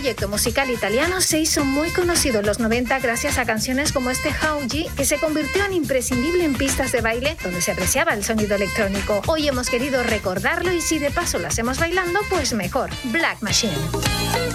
proyecto musical italiano se hizo muy conocido en los 90 gracias a canciones como este How G, que se convirtió en imprescindible en pistas de baile donde se apreciaba el sonido electrónico. Hoy hemos querido recordarlo y si de paso lo hacemos bailando, pues mejor. Black Machine.